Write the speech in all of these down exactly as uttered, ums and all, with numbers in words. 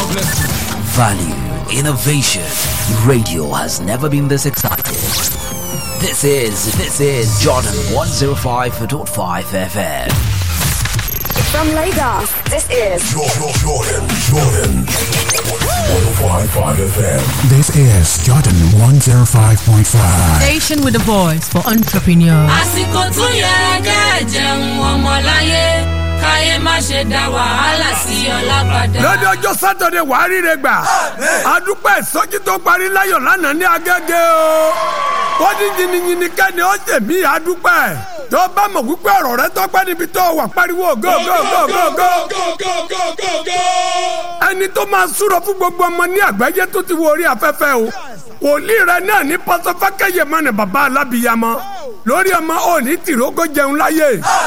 Value, innovation. Radio has never been this excited. This is, this is Jordan one oh five point five F M. From Lagos, this is Jordan, Jordan, Jordan. one oh five point five F M. This is Jordan one oh five point five. Station with a voice for entrepreneurs. Àsìkò tó yẹ kẹ́ jẹun ọmọláyé káyé má ṣe dá wàhálà sí ọlábàdà. lọ́dọ̀ ọjọ́ sátọ̀dẹ̀ wàá ríre gbà adúpẹ́ ìsọjí tó parí láyọ̀ lánàá ní Agége o wọ́n ní yìnyínyìnyín kẹ́ni ó ṣe mí adúpẹ́ tó bá mọ̀ wípé ọ̀rọ̀ rẹ tọ́pẹ́ níbi tó wà pariwo go go go go go. ẹni tó máa súrọ̀ fún gbogbo ọmọ ní àgbáyé tó ti wo orí afẹ́fẹ́ o wòlíì rẹ náà ní pásọ Fákẹ́yẹ mọ́ni bàbá alábìyamọ lórí ọmọ òní tìrógó jẹun láyé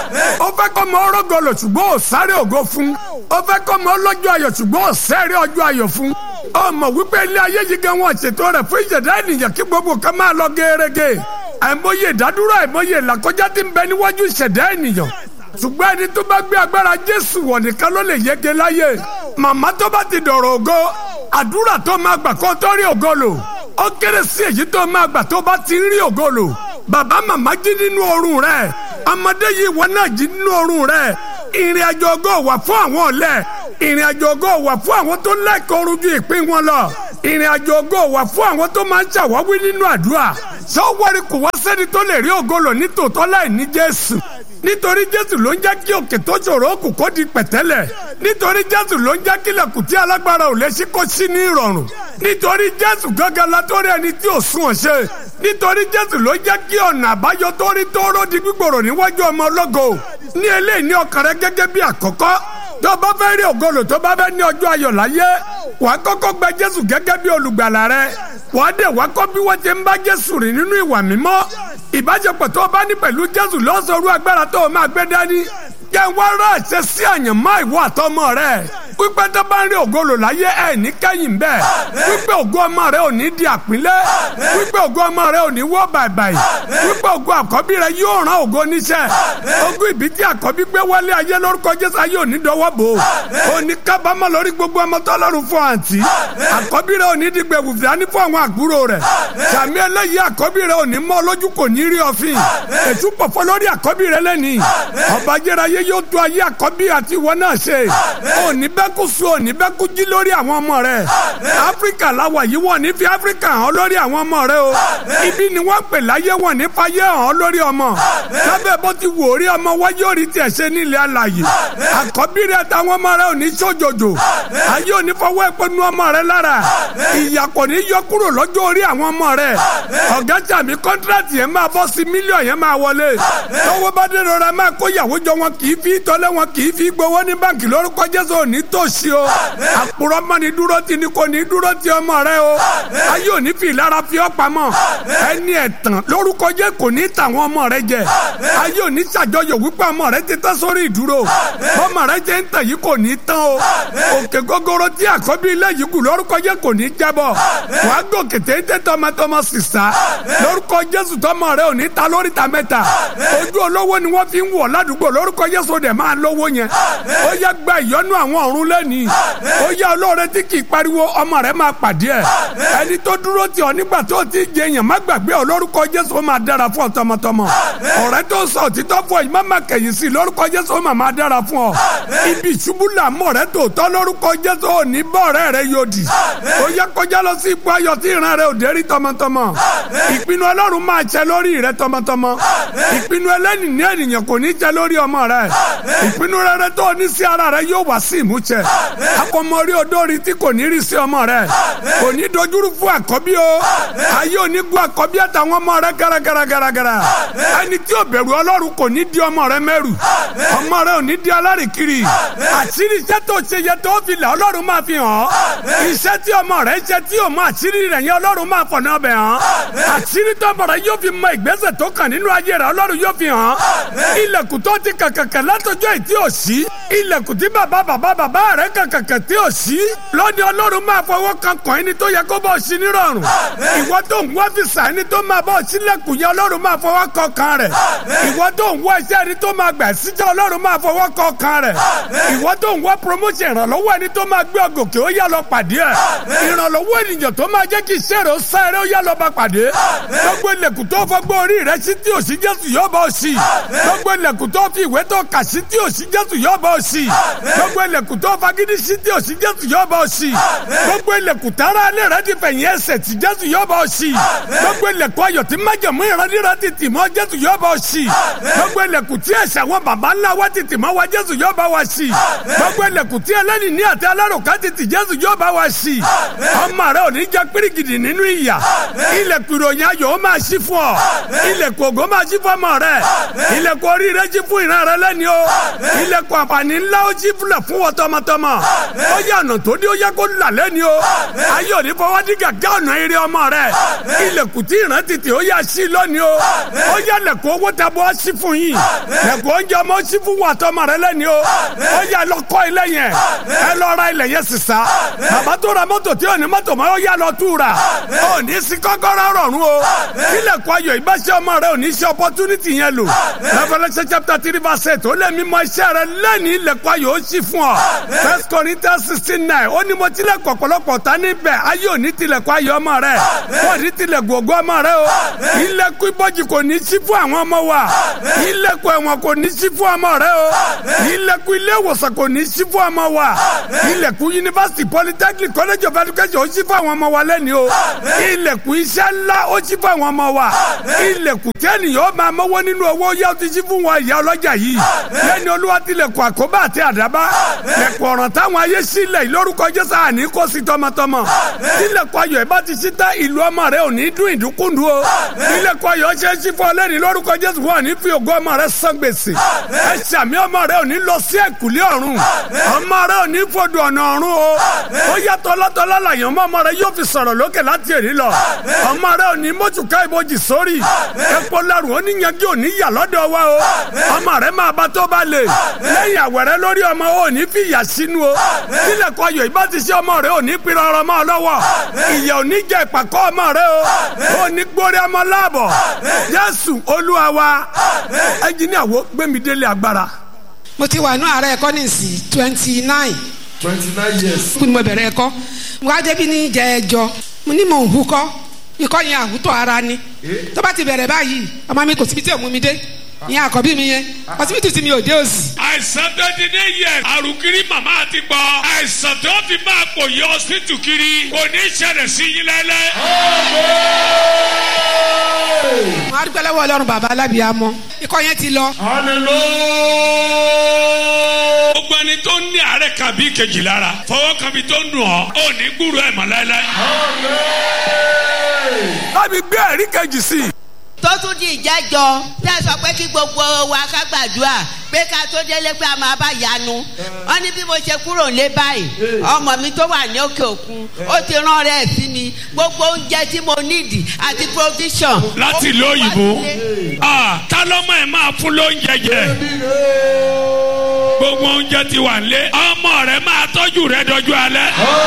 ó fẹ́ kọ́ ọmọ ọrọ́gọ lò ṣùgbọ́n ò sáré ògo fún ó fẹ́ kọ́ ọmọ ọlọ́jọ́ ayọ̀ ṣùgbọ́n ò sẹ́rí ọjọ́ ayọ̀ fún ọmọ wípé ilé ayé yìí gan wọn ṣètò rẹ̀ fún ìṣẹ̀dá ènìyàn kí gbogbo kan máa lọ gẹ́rẹ́gẹ́ àìmọye ìdádúró àìmọye ìlàkọjá tí ń bẹ níwájú ìṣẹ̀dá ènìyàn ṣùgbọ́n ẹni tó bá gbé agbára Jésù wọ̀ nìkan ló lè yege láyé màmá tó bá ti dọ̀rọ̀ ògo àdúrà tó máa gbà kó tó rí ògo lò ó kéré sí èyí tó máa gbà tó bá ti rí ògo lò bàbá màmá jí nínú oorun rẹ̀ ọmọdé yìí wọn náà jí nínú oorun rẹ̀ ìrìn àjò ògo wà fún àwọn ọ̀lẹ ìrìn àjò ògo wà fún àwọn tó lẹ́kọ̀ọ́ oorun ju ìpín wọn lọ ìrìn àjò ògo wà fún àwọn tó máa ń ṣàwáwí nínú àdúrà sọ́wọ́rì kò wá sẹ́ni tó lè rí ògo lò ní tòótọ́ láì ní Jésù nítorí Jésù ló ń jẹ́ kí òkè tó ṣòro kù kó di pẹ̀tẹ́lẹ̀ nítorí Jésù ló ń jẹ́ kí ilẹ̀kùn tí alágbára ò lè ṣí kó ṣí ní ìrọ̀rùn nítorí Jésù gángan la tó rí ẹni tí ò sún ọ̀ṣẹ́ nítorí Jésù ló jẹ́ kí ọ̀nà àbáyọ tó rí tóóró di gbígbòrò níwájú ọmọ ológo ní eléyìí ní ọkàn rẹ gẹ́gẹ́ bí àkọ́kọ́ tó bá fẹ́ rí ògolo tó bá fẹ́ ní ọjọ́ ayọ̀ láyé wàá kọ́kọ́ gba Jésù gẹ́gẹ́ bí olùgbàlà rẹ wàá dẹ̀ wá kọ́ bí wọ́n ti ń bá Jésù rìn nínú ìwà mímọ́ ìbáṣepọ̀ tó bá ní pẹ̀lú Jésù lọ́sọ̀rọ̀ agbára tó o máa gbé dání jẹ́ wá rà ṣe sí àyànmọ́ ìwọ àtọmọ rẹ wípé tó bá ń rí ògolo láyé ẹ̀ ní kẹ́yìn bẹ́ẹ̀ wípé ògo ọmọ rẹ ò ní di àpínlẹ̀ wípé ògo ọmọ rẹ ò ní wọ́ bàìbàì wípé ògo àkọ́bí rẹ yóò rán ògo níṣẹ́ ogún ìbí tí àkọ́bí gbé wálé ayé lórúkọ Jésù ayé ò ní dọwọ́ bò ó ní kábàámọ̀ lórí gbogbo ọmọ tọ́lọ́run fún àǹtí àkọ́bí rẹ ò ní di gbẹ̀wù fìdání fún àwọn àbúrò rẹ sàmì eléyìí àkọ́bí rẹ ò ní mọ́ lójú kò ní rí ọ̀fìn ètú pọ̀fọ́ lórí àkọ́bí rẹ lẹ́nìí ọba jẹ́ráyé yóò tó ayé àkọ́bí àti ìwọ náà ṣe ò ní bẹ́ẹ̀ kú sùn ò ní bẹ́ẹ̀ kú jí lórí àwọn ọmọ rẹ Áfíríkà láwà yìí wọ́n ní fi Áfíríkà hàn lórí àwọn ọmọ rẹ o ibi ni wọ́n pè láyé wọ́n ní fayé hàn lórí ọmọ lábẹ́ bó ti wò rí ọmọ wáyé orí tiẹ̀ ṣe nílẹ̀ alàyè àkọ́bí rẹ táwọn ọmọ rẹ ò ní sójòjò ayé ò ní fọwọ́ ìpinnu ọmọ rẹ lára ìyà kò ní yọ kúrò lọ́jọ́ orí àwọn ọmọ rẹ ọ̀gá sàmì kọ́ńtíráàtì yẹn máa bọ́ sí mílíọ̀nù yẹn máa wọlé tọwọ́ bá dé rọra máa kó ìyàwó jọ wọn kì í fi tọ́lẹ̀ wọn kì í fi gbowó ní báǹkì lórúkọ Jésù ò ní tòṣì o àpòrọ̀ mọ́ ni dúró ti ni kò ní dúró ti ọmọ rẹ o ayé ò ní fi ìlara fi ọ́ pamọ́ ẹni ẹ̀tàn lórúkọ Jésù kò ní tàwọn ọmọ rẹ jẹ ayé ò ní ṣàjọyọ̀ wípé ọmọ rẹ ti tán sórí ìdúró ọmọ rẹ jẹ́ ń tàn yìí kò ní tán o òkè gógóró tí àkọ́bí ilé yìí kù lórúkọ Jésù kò ní jábọ̀ wàá gòkè téńté tọmọtọmọ sísá lórúkọ Jésù tọmọ rẹ ò ní ta lórí ta mẹ́ta ojú olówó ni wọ́n fi ń wọ̀ ládùúgbò lórúkọ Jésù dẹ̀ máa lówó yẹn ó yẹ gba ìyọ́nú àwọn ọ̀run lẹ́nìí ó yẹ olóore tí kì í pariwo ọmọ rẹ máa pàdé ẹ ẹni tó dúró tì ọ́ nígbà tó ti jẹ èèyàn má gbàgbé ọ lórúkọ Jésù ó máa dára fún ọ tọmọtọmọ ọ̀rẹ́ tó sọ òtítọ́ fún ọ yìí má má kẹ̀yìn sí lórúkọ Jésù ó máa máa dára fún ọ ibi ìṣubú làmọ́ rẹ tòótọ́ lórúkọ Jésù ò ní bọ́ ọ̀rẹ́ rẹ yóò dì ó yẹ kọjá lọ sí ipò ayọ̀ tí ìran rẹ ò dé rí tọmọtọmọ ìpinnu Ọlọ́run máa ṣẹ lórí rẹ tọmọtọmọ ìpinnu ẹlẹ́ni ní ènìyàn kò ní ṣẹ lórí ọmọ rẹ ìpinnu rere tó ní sí ara rẹ yóò wá sí ìmúṣẹ akọmọ orí odórí tí kò ní rí sí ọmọ rẹ kò ní dojúrú fún àkọ́bí o ayé ò ní gun àkọ́bí àtàwọn ọmọ rẹ gàràgàràgàrà ẹni tí ò bẹ̀rù Ọlọ́run kò ní di ọmọ rẹ mẹ́rù ọmọ rẹ ò ní di alárìkiri àṣírí iṣẹ́ tó ṣe yẹ tó fi là Ọlọ́run máa fi hàn iṣẹ́ tí ọmọ rẹ ṣe tí ò mọ àṣírí rẹ yẹn Ọlọ́run máa fọ̀nà ọbẹ̀ hàn àṣírí tó ọmọ rẹ yóò fi mọ ìgbésẹ̀ tó kàn nínú ayé rẹ Ọlọ́run yóò fi hàn ilẹ̀kùn tó ti kàkà kàkàkà látọjọ́ ìtí ò sí ilẹ̀kùn tí bàbá bàbá bàbá rẹ̀ kàkàkà tí ò sí lónìí ọlọ́run máa fọwọ́ kan kàn ẹni tó yẹ kó bọ́ sí nírọ̀rùn ìwọ tó ń wá fìsà ẹni tó máa bọ́ sílẹ̀kùn yẹn ọlọ́run máa fọwọ́ kan kan rẹ̀ ìwọ tó ń wá iṣẹ́ ẹni tó máa gbà síjà ọlọ́run máa fọwọ́ kan kan rẹ̀ ìwọ tó ń wá promotion ìrànlọ́wọ́ ẹni tó máa gbé ọgòkè ó yá lọ pàdé ẹ̀ ìrànlọ́wọ́ ènìyàn tó máa jẹ́ kí iṣẹ́ rẹ̀ ó sáré ó yá lọ bá pàdé gbogbo ilẹ̀kùn tó fọgbọ́ orí rẹ̀ sí tí ò sí Jésù yóò bọ́ sí gbogbo ilẹ̀kùn tó fi ìwé tó kà sí tí ò sí Jésù yóò bọ́ sí gbogbo ilẹ̀kùn tó fagídí sí tí ò sí Jésù yóò bọ́ sí gbogbo ilẹ̀kùn tára alẹ́ rẹ̀ ti fẹ̀yìn ẹsẹ̀ tí Jésù yóò bọ́ sí gbogbo ilẹ̀kùn ayọ̀ tí májẹ̀mú ìrandíran ti tì mọ́ Jésù yóò bọ́ sí gbogbo ilẹ̀kùn tí ẹ̀ṣẹ̀ àwọn baba ńlá wa ti tì mọ́ wa Jésù yóò bá wa sí gbogbo ilẹ̀kùn tí ẹlẹ́ni ní àti alárùkà ti tì Jésù yóò bá wa sí ọmọ rẹ ò ní jẹ́ pírígìdì nínú ìyà ilẹ̀kùn ìròyìn ayọ̀ ó máa ṣí fún ọ ilẹ̀kùn ògo máa ṣí fún ọmọ rẹ ilẹ̀kùn oríire ṣí fún ìran rẹ lẹ́ni o ilẹ̀kùn àǹfààní ńlá ó ṣí fúnlẹ̀ fún wọn tọmọtọmọ ó yẹ ọ̀nà tó dé ó yẹ kó là lẹ́ni o ayé òní fọwọ́ dí gàgá ọ̀nà eré ọmọ rẹ ilẹ̀kùn tí ìran tètè ó yà sí lónìí o ó yẹ lẹ̀kùn owó tabo ó ṣí fún yín lẹ̀kùn oúnjẹ ọmọ ó ṣí fún wọn tọmọ rẹ lẹ́ni o ó yẹ lọ kọ́ ilé yẹn ẹ lọ ra ilẹ̀ yẹn sísá bàbá tó ra mọ́tò tí ò ní mọ́tò mọ́ ó yà lọ tú ra ó ní sí kọ́kọ́rọ́ rọ̀rùn o ilẹ̀kùn ayọ̀ ìbáṣẹ́ ọmọ rẹ ò ní ṣe opportunity yẹn lò Revelation chapter three verse eight ó lé mi mọ iṣẹ́ rẹ lẹ́ni ilẹ̀kùn ayọ̀ ó ṣí fún ọ First Corinthians sixteen nine ó ní mo tilẹ̀kùn ọ̀pọ̀lọpọ̀ ta níbẹ̀ ayé ò ní tilẹ̀kùn ayọ̀ ọmọ rẹ ó ní tilẹ̀kùn ògo ọmọ rẹ o ilẹ̀kùn ibojì kò ní ṣí fún àwọn ọmọ wa ilẹ̀kùn ẹ̀wọ̀n kò ní ṣí fún ọmọ rẹ o ilẹ̀kùn ilé ìwòsàn kò ní ṣí fún ọmọ wa ilẹ̀kùn university polytechnic college of education ó ṣí fún àwọn ọmọ wa lẹ́ni o ilẹ̀kùn iṣẹ́ ńlá ó ṣí fún àwọn ọmọ wa ilẹ̀kùn tí ènìyàn máa mọ́wọ́ nínú owó yá ó ti ṣí fún wọn ìyá ọlọ́jà yìí lẹ́ni olúwa tilẹ̀kùn àkóbá àti àdábá lẹ̀kùn ọ̀ràn táwọn ayé sílẹ̀ lórúkọ Jésù àní kó sí tọmọtọmọ tilẹ̀kùn ayọ̀ ẹ̀ bá ti ṣí tá ìlú ọmọ rẹ ò ní dún ìdúnkùndú o tilẹ̀kùn ayọ̀ ṣe é ṣí fún ọ lẹ́ni lórúkọ Jésù wọn ní fi ògo ọmọ rẹ san gbèsè ẹ ṣàmì ọmọ rẹ ò ní lọ sí ẹ̀kúlé ọ̀run ọmọ rẹ ò ní fòdù ọ̀nà ọ̀run o ó yàtọ̀ lọ́tọ̀lá làyàn mọ́ ọmọ rẹ yóò fi sọ̀rọ̀ lókè láti èrí lọ ọmọ rẹ ò ní mójúká ibojì sórí epo larùn oníyanjú ò ní yà lọ́dọ̀ wa o ọmọ rẹ máa bá tó bá lè lẹ́yìn àwẹ̀rẹ́ lórí ọmọ ò ní fi ìyà sínú o tilẹ̀kùn ayọ̀ ìbá ti ṣe ọmọ rẹ ò ní pinnu ọrọ̀ mọ́ ọ lọ́wọ́ ìyà ò ní jẹ ìpàkọ́ ọmọ rẹ o ò ní gbórí ọmọ láàbọ̀ Jésù Olúwa wa ẹnjìníà wo gbẹ̀mí délé agbára. mo ti wà ní àárẹ̀ ẹ̀kọ́ ní sí twenty nine. twenty nine years. kí ni mo bẹ̀rẹ̀ ẹ̀kọ́ mo wá débi ní ìjẹ́ ẹjọ́ mo ní mò ń húkọ́ ikọ́ yẹn àwùtọ̀ ara ni tó bá ti bẹ̀rẹ̀ báyìí ọmọ mi kò síbi tí ò mú mi dé ìyẹn àkọ́bí mi yẹn ọsibítù tí mi ò dé òsì. àìsàn tó ti dé yẹ àrùkiri màmá ti gbọ́ àìsàn tó fi máa pò yọ ọsibítù kiri kò ní ṣẹlẹ̀ sí yín lẹ́lẹ́. mo á dúpẹ́ lọ́wọ́ Ọlọ́run bàbá alábìámọ́ ikọ́ yẹn ti lọ. gbogbo ẹni tó ní àárẹ̀ kàbí kejì lára fọwọ́ kàbí tó ń dùn ọ́ ò ní gbúrò ẹ̀ mọ́ lẹ́lẹ́. láti gbé ẹ̀rí kejì sí i. tó tún di ìjẹ́jọ́ tẹ́ sọ pé kí gbogbo wa ká gbàdúrà pé ká tó délé pé a máa bá yanu wọ́n ní bí mo ṣe kúrò lé báyìí ọmọ mi tó wà ní òkè òkun ó ti rán rẹ̀ sí mi gbogbo oúnjẹ tí mo nídìí àti provision. láti ìlú òyìnbó ta lọ́mọ ẹ̀ máa fún lóúnjẹ jẹ gbogbo oúnjẹ ti wà lé ọmọ rẹ̀ máa tọ́jú rẹ̀ dọjú alẹ́.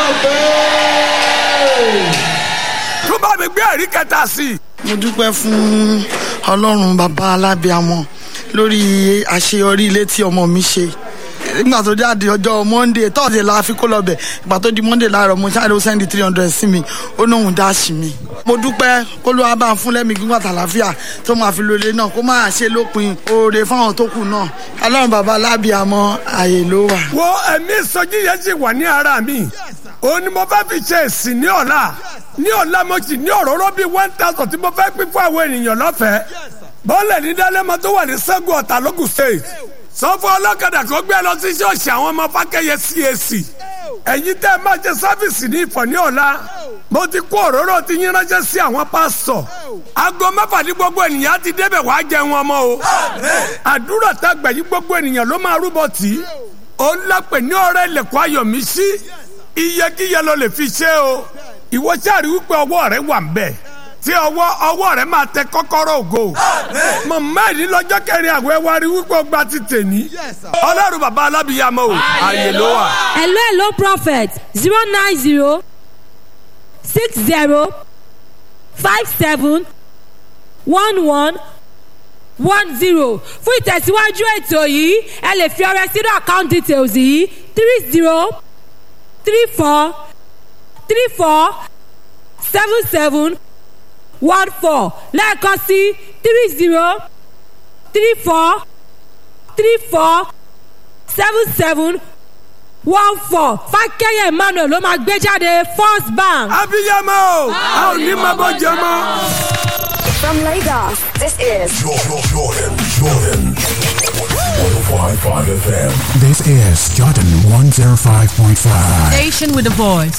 tó bá mi gbé ẹ̀rí kẹta sí i. mo dúpẹ́ fún Ọlọ́run bàbá alábìámọ́ lórí àṣeyọrí ilé tí ọmọ mi ṣe nígbà tó jáde ọjọ́ Monday Thursday la fi kó lọ bẹ̀ ìgbà tó di Monday láàárọ̀ mo ṣáà ló sẹ́ndì three hundred sí mi ó náà ń dáṣì mi. mo dúpẹ́ kó ló wá bá ń fún lẹ́mìí gígùn àtàlàfíà tó máa fi lólè náà kó máa ṣe lópin oore fáwọn tó kù náà Ọlọ́run bàbá alábìámọ́ ààyè ló wà. wo ẹ̀mí ìsọjí yẹn sì wà ní ara mi òun ni mo fẹ́ fi ṣe ìsìn ní ọ̀la ní ọ̀la mo sì ní òróró bíi one thousand tí mo fẹ́ pín fún àwọn ènìyàn lọ́fẹ̀ẹ́ bọ́ọ̀lù ní dálẹ́mọ tó wà ní Ṣẹ́gun Ọ̀tà lógùn state sọ fún ọlọ́kadà kó gbé lọ sí ṣọ́ọ̀ṣì àwọn ọmọ Fákẹ́yẹ C A C ẹ̀yin tẹ́ ẹ máa ṣe sáfìsì ní Ìfọ̀ ní ọ̀la mo ti kó òróró ti yín ránṣẹ́ sí àwọn pásítọ̀ aago mẹ́fà ní gbogbo ènìyàn ti débẹ̀ wàá jẹun ọmọ o àdúrà tá a gbà yí gbogbo ènìyàn ló máa rúbọ tì í ó ń lápẹ̀ ní ọ̀rẹ́ ilẹ̀kùn ayọ̀mí sí iyekíyẹ ló lè fi ṣe o ìwọ sáré wípé ọwọ́ rẹ wà ń bẹ̀ tí ọwọ́ ọwọ́ rẹ̀ máa tẹ kọ́kọ́rọ́ ògo. mọ̀mọ́ ẹ̀dín lọ́jọ́ kẹrin àwẹ̀ wa rí wípé ọgbà ti tè ní. ọlọ́run bàbá alábìyàmọ́ o àyè ló wà. hello hello prophet zero nine zero six zero five seven one one one zero fún ìtẹ̀síwájú ètò yìí ẹ lè fi ọrẹ sínú account details yìí three zero three four three four seven seven one four lẹ́ẹ̀kan sí three zero three four three four seven seven one four fákẹ́yẹ̀ emmanuel ló máa gbé jáde first bank. abiyamọ a ò ní máa bọ́ jẹ mọ́. From Lagos, this is Jordan, Jordan, Jordan. one oh five point five F M. This is Jordan one oh five point five. Station with a voice